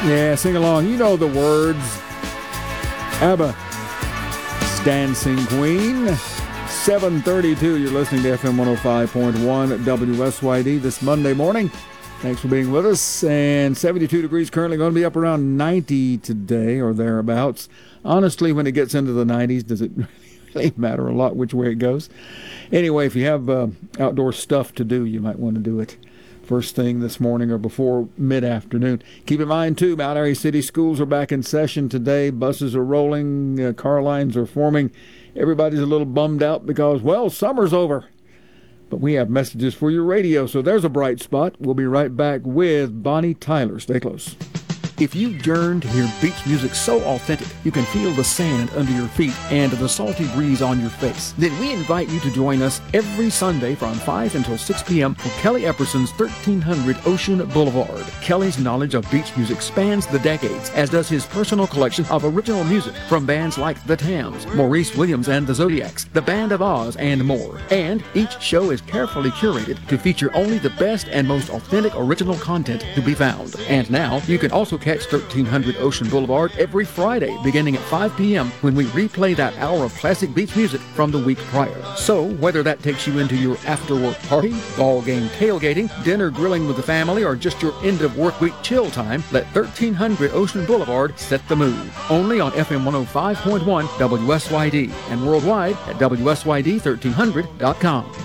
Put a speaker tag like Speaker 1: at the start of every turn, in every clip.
Speaker 1: Yeah, sing along. You know the words. ABBA, Dancing Queen. 7:32. You're listening to FM 105.1 WSYD this Monday morning. Thanks for being with us. And 72 degrees currently, going to be up around 90 today or thereabouts. Honestly, when it gets into the 90s, does it really matter a lot which way it goes? Anyway, if you have outdoor stuff to do, you might want to do it first thing this morning or before mid-afternoon. Keep in mind, too, Mount Airy City schools are back in session today. Buses are rolling. Car lines are forming. Everybody's a little bummed out because, well, summer's over. But we have messages for your radio, so there's a bright spot. We'll be right back with Bonnie Tyler. Stay close.
Speaker 2: If you yearn to hear beach music so authentic you can feel the sand under your feet and the salty breeze on your face, then we invite you to join us every Sunday from 5 until 6 p.m. for Kelly Epperson's 1300 Ocean Boulevard. Kelly's knowledge of beach music spans the decades, as does his personal collection of original music from bands like The Tams, Maurice Williams and the Zodiacs, The Band of Oz, and more. And each show is carefully curated to feature only the best and most authentic original content to be found. And now, you can also catch 1300 Ocean Boulevard every Friday beginning at 5 p.m. when we replay that hour of classic beach music from the week prior. So, whether that takes you into your after-work party, ball game tailgating, dinner grilling with the family, or just your end-of-work week chill time, let 1300 Ocean Boulevard set the mood. Only on FM 105.1 WSYD and worldwide at WSYD1300.com.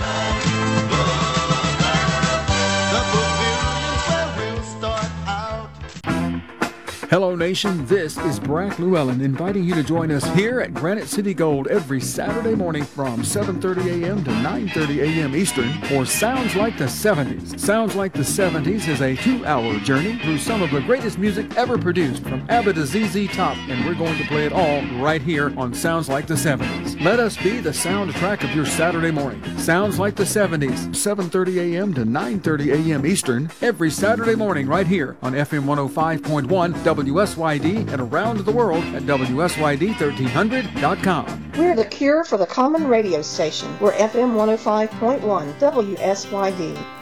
Speaker 2: Hello, Nation. This is Brack Llewellyn inviting you to join us here at Granite City Gold every Saturday morning from 7:30 a.m. to 9:30 a.m. Eastern for Sounds Like the 70s. Sounds Like the 70s is a 2-hour journey through some of the greatest music ever produced from ABBA to ZZ Top, and we're going to play it all right here on Sounds Like the 70s. Let us be the soundtrack of your Saturday morning. Sounds Like the 70s, 7:30 a.m. to 9:30 a.m. Eastern every Saturday morning right here on FM 105.1 WSYD and around the world at WSYD1300.com.
Speaker 3: We're the cure for the common radio station. We're FM 105.1 WSYD.